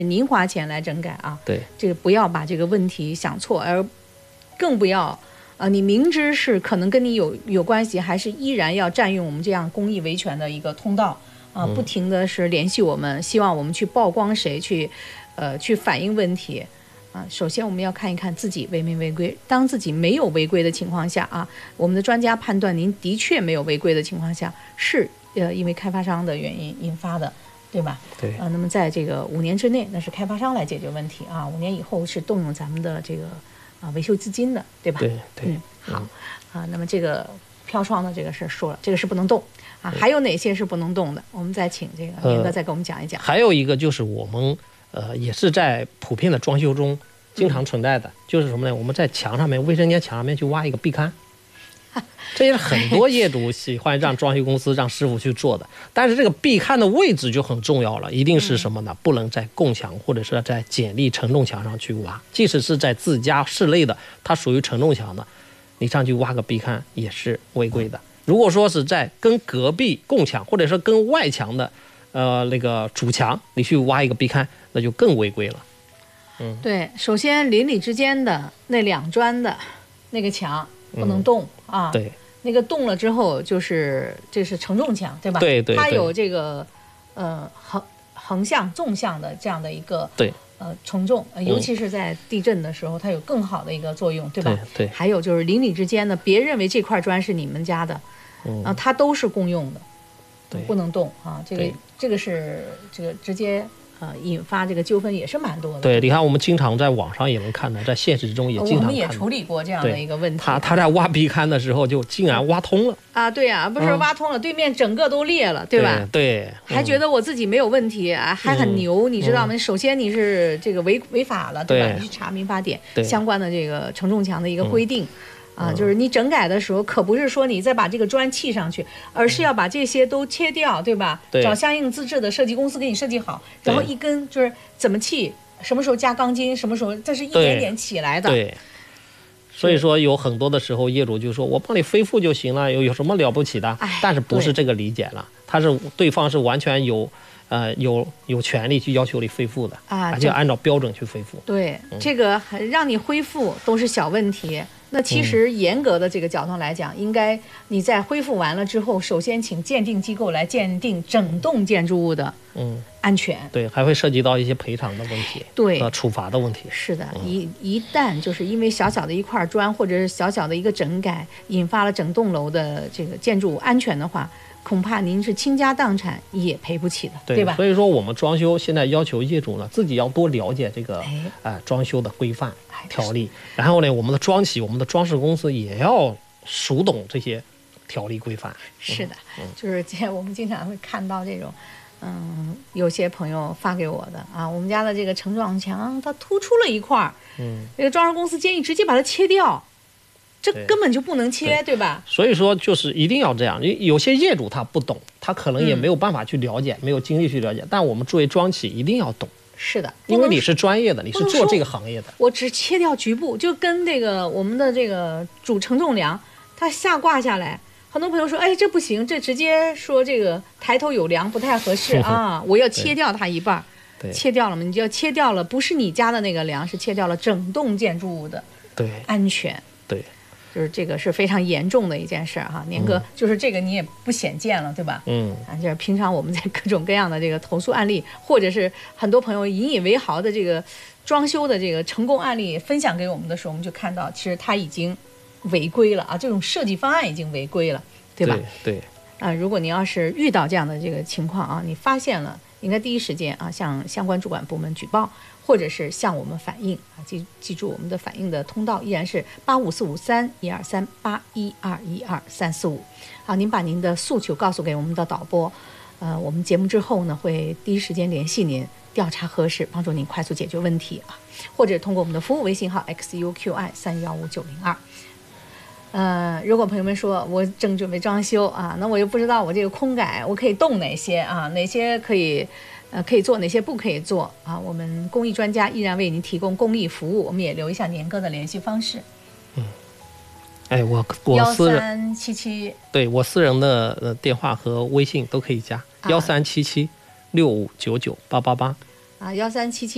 您花钱来整改啊， 对， 这个不要把这个问题想错，而更不要你明知是可能跟你有关系，还是依然要占用我们这样公益维权的一个通道啊，不停的是联系我们，希望我们去曝光谁，去反映问题啊。首先我们要看一看自己违没违规，当自己没有违规的情况下啊，我们的专家判断您的确没有违规的情况下，是因为开发商的原因引发的。对吧？ 对。 那么在这个5年之内，那是开发商来解决问题啊。5年以后是动用咱们的这个维修资金的，对吧？ 对对。 好那么这个飘窗的这个事说了，这个是不能动啊。还有哪些是不能动的？我们再请这个年哥再给我们讲一讲。 还有一个就是我们也是在普遍的装修中经常存在的，就是什么呢？我们在墙上面，卫生间墙上面去挖一个壁龛。这也是很多业主喜欢让装修公司让师傅去做的，但是这个壁龛的位置就很重要了，一定是什么呢？不能在共墙或者是在简易承重墙上去挖，即使是在自家室内的，它属于承重墙的，你上去挖个壁龛也是违规的。如果说是在跟隔壁共墙或者说跟外墙的那个主墙你去挖一个壁龛，那就更违规了。 对，首先邻里之间的那2砖的那个墙不能动啊。 对。 那个动了之后，这是承重墙，对吧？ 对对。 它有这个横向、纵向的这样的一个承重，尤其是在地震的时候，它有更好的一个作用，对吧？ 对。 还有就是邻里之间的，别认为这块砖是你们家的，它都是共用的，不能动啊。这个是这个直接。引发这个纠纷也是蛮多的。 对，你看我们经常在网上也能看到，在现实中也经常看到。 我们也处理过这样的一个问题。 他在挖壁龛的时候就竟然挖通了啊！对呀，不是挖通了，对面整个都裂了，对吧？ 对。 还觉得我自己没有问题啊，还很牛，你知道吗？首先你是这个违法了，对吧？你去查民法典相关的这个承重墙的一个规定。就是你整改的时候，可不是说你再把这个砖砌上去，而是要把这些都切掉，对吧？找相应资质的设计公司给你设计好，然后一根就是怎么砌，什么时候加钢筋，什么时候，这是一点点起来的。 对。所以说有很多的时候，业主就说我帮你恢复就行了，有什么了不起的？但是不是这个理解了，对方是完全有权利去要求你恢复的而且按照标准去恢复。 对，这个让你恢复都是小问题。那其实严格的这个角度来讲，应该你在恢复完了之后，首先请鉴定机构来鉴定整栋建筑物的安全。 对，还会涉及到一些赔偿的问题， 对， 处罚的问题。 是的，一旦就是因为小小的一块砖或者是小小的一个整改，引发了整栋楼的这个建筑物安全的话，恐怕您是倾家荡产也赔不起的，对吧？ 所以说我们装修现在要求业主呢，自己要多了解这个装修的规范条例，然后呢，我们的装企、我们的装饰公司也要熟懂这些条例规范。 是的，就是我们经常会看到这种，有些朋友发给我的啊，我们家的这个承重墙它突出了一块，这个装饰公司建议直接把它切掉。这根本就不能切， 对吧？ 所以说就是一定要这样。有些业主他不懂，他可能也没有办法去了解，没有精力去了解。但我们作为装企一定要懂。 是的， 因为你是专业的，你是做这个行业的。 我只切掉局部，就跟这个我们的这个主承重梁，它下挂下来，很多朋友说，哎，这不行，这直接说这个抬头有梁不太合适啊，我要切掉它一半。切掉了嘛？你就要切掉了，不是你家的那个梁，是切掉了整栋建筑物的安全。 对。 就是这个是非常严重的一件事哈，年哥，就是这个你也不鲜见了，对吧？就是平常我们在各种各样的这个投诉案例，或者是很多朋友引以为豪的这个装修的这个成功案例分享给我们的时候，我们就看到其实它已经违规了啊，这种设计方案已经违规了，对吧？ 对。 如果你要是遇到这样的这个情况啊，你发现了，应该第一时间啊向相关主管部门举报。或者是向我们反映啊，记住我们的反映的通道依然是85453123812345。好，您把您的诉求告诉给我们的导播，我们节目之后呢会第一时间联系您，调查核实，帮助您快速解决问题啊，或者通过我们的服务微信号 xuqi315902。如果朋友们说我正准备装修啊，那我又不知道我这个空改我可以动哪些啊，哪些可以做，哪些不可以做啊？我们公益专家依然为您提供公益服务，我们也留一下年哥的联系方式。 我私人 1377， 对，我私人的电话和微信都可以加，137765998888 啊，1377。